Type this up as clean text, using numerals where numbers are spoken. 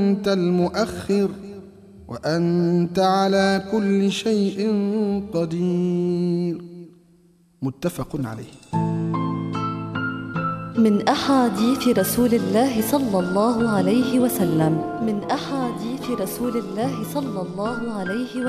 وأنت المؤخر وأنت على كل شيء قدير. متفق عليه. من أحاديث رسول الله صلى الله عليه وسلم. من أحاديث رسول الله صلى الله عليه وسلم.